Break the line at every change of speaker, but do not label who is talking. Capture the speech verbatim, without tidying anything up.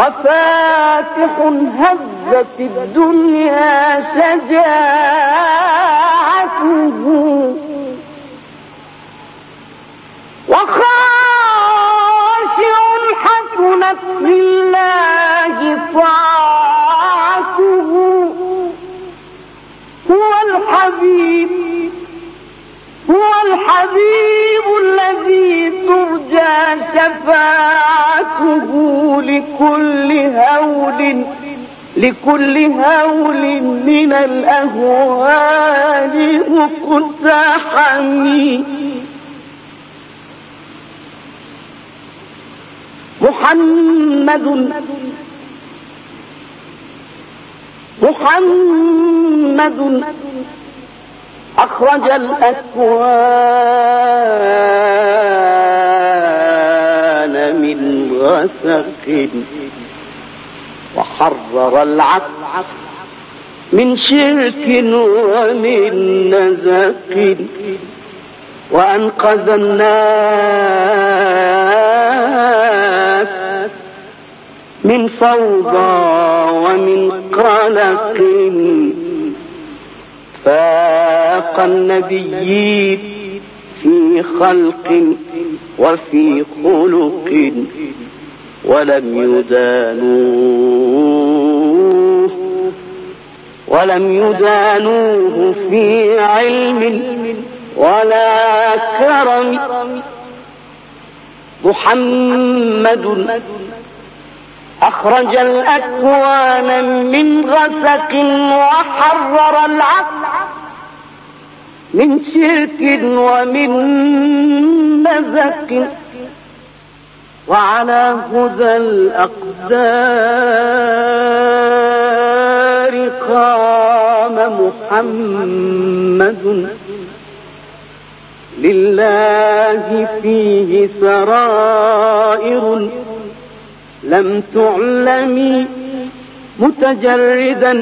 وفاتح هزت الدنيا شجاعته، وخاشع حسنت لله طاعته، هو الحبيب هو الحبيب الذي ترجى شفاعته لكل هول لكل هول من الأهوال مقتحم. محمد محمد أخرج الأكوان من غسق، وحرر العقل من شرك ومن نزق، وأنقذ الناس من فوضى ومن قلق، فاق النبيين في خلق وفي خلق، ولم يدانوه ولم يدانوه في علم ولا كرم. محمد أخرج الأكوان من غسق، وحرر العقل من شرك ومن نزق، وعلى هدى الأقدار قام محمد، لله فيه سرائر لم تعلم، متجردا